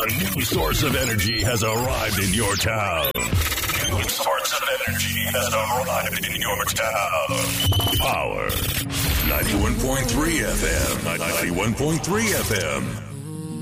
new source of energy has arrived in your town. New source of energy has arrived in your town. Power 91.3 FM. 91.3 FM.